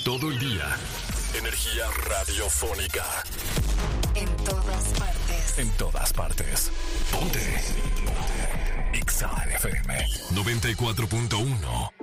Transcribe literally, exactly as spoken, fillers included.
todo el día. Energía radiofónica. En todas partes. En todas partes. Ponte. Ponte. X A F M noventa y cuatro punto uno.